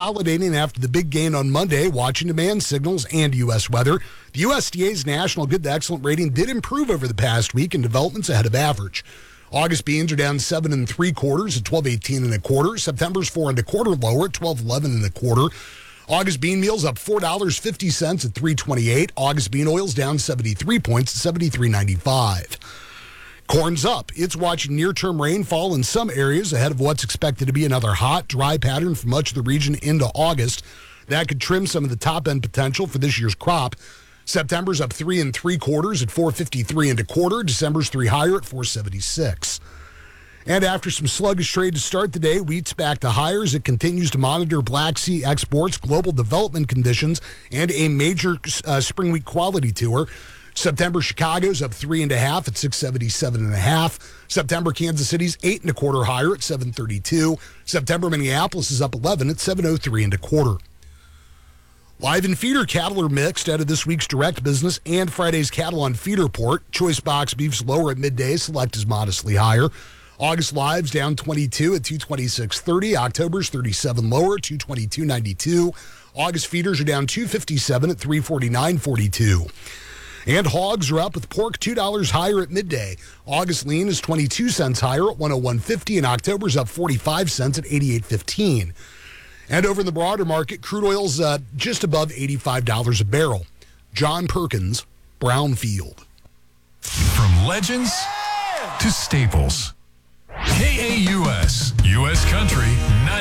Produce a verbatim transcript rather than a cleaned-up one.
consolidating after the big gain on Monday, watching demand signals and U S weather. The U S D A's National Good to Excellent rating did improve over the past week, and development's ahead of average. August beans are down seven and three quarters at twelve eighteen and a quarter. September's four and a quarter lower at twelve eleven and a quarter. August bean meal's up four dollars and fifty cents at three twenty-eight. August bean oil's down seventy-three points at seventy-three ninety-five. Corn's up. It's watching near-term rainfall in some areas ahead of what's expected to be another hot, dry pattern for much of the region into August. That could trim some of the top-end potential for this year's crop. September's up three and three quarters at four fifty-three and a quarter. December's three higher at four seventy-six. And after some sluggish trade to start the day, wheat's back to higher as it continues to monitor Black Sea exports, global development conditions, and a major uh, spring wheat quality tour. September Chicago's up three and a half at six seventy-seven and a half. September Kansas City's eight and a quarter higher at seven thirty-two. September Minneapolis is up eleven at seven oh three and a quarter. Live and feeder cattle are mixed out of this week's direct business and Friday's cattle on feeder port. Choice box beef's lower at midday. Select is modestly higher. August live's down twenty-two at two twenty-six thirty. October's thirty-seven lower at two twenty-two ninety-two. August feeders are down two fifty-seven at three forty-nine forty-two. And hogs are up with pork two dollars higher at midday. August lean is twenty-two cents higher at one oh one fifty, and October's up forty-five cents at eighty-eight fifteen. And over in the broader market, crude oil's uh, just above eighty-five dollars a barrel. John Perkins, Brownfield. From legends to staples. K A U S, U S Country,